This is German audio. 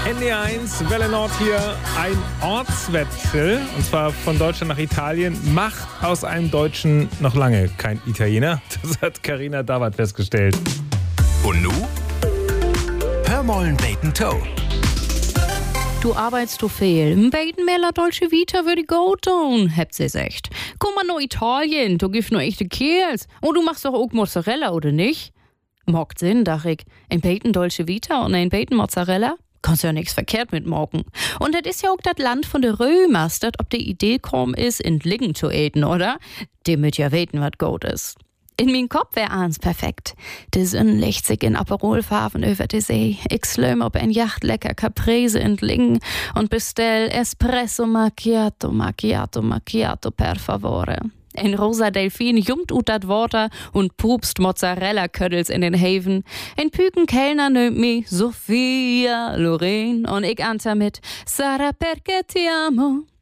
NDR1, Welle Nord hier, ein Ortswechsel, und zwar von Deutschland nach Italien, macht aus einem Deutschen noch lange kein Italiener. Das hat Carina Dawat festgestellt. Und nu? Hör mollen Bacon Toe. Du arbeitest du viel. Ein bisschen mehr la Dolce Vita würde ich go tun, habt sie gesagt. Komm mal nach Italien, du gibst nur echte Kerls. Und du machst doch auch Mozzarella, oder nicht? Macht Sinn, dach ich. Ein bisschen Dolce Vita und ein bisschen Mozzarella? Kannst ja nichts verkehrt mit morgen. Und das ist ja auch das Land von der Römers, das ob die Idee kommen ist, in Liggen zu eten, oder? Die müt ja weten, was gut ist. In mein Kopf wär eins perfekt. Die Sonne legt sich in Aperolfarben über die See. Ich slöm ob ein Yacht lecker Caprese entlingen und bestell Espresso Macchiato, Macchiato, Macchiato per favore. Ein rosa Delfin jumpt ut dat Water und pupst Mozzarella-Ködels in den Haven. Ein Püken-Kellner nimmt mich Sophia Loren und ich ante mit Sarah perché ti amo.